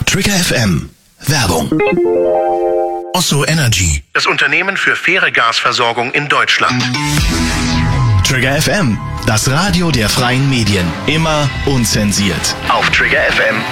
Trigger FM. Werbung. Osso Energy, das Unternehmen für faire Gasversorgung in Deutschland. Trigger FM, das Radio der freien Medien. Immer unzensiert. Auf Trigger FM.